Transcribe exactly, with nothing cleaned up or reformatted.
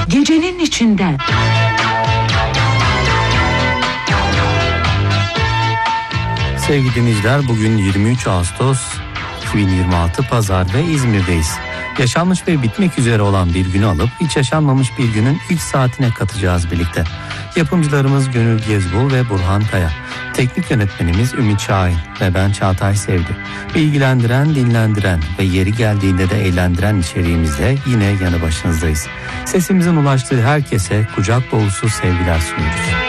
gecenin içinden. Sevgili dinleyiciler, bugün yirmi üç Ağustos iki bin yirmi altı Pazar ve İzmir'deyiz. Yaşanmış ve bitmek üzere olan bir günü alıp hiç yaşanmamış bir günün ilk saatine katacağız birlikte. Yapımcılarımız Gönül Gezbul ve Burhan Kaya. Teknik yönetmenimiz Ümit Şahin ve ben Çağatay Sevdi. Bilgilendiren, dinlendiren ve yeri geldiğinde de eğlendiren içeriğimizle yine yanı başınızdayız. Sesimizin ulaştığı herkese kucak dolusu sevgiler sunuyoruz.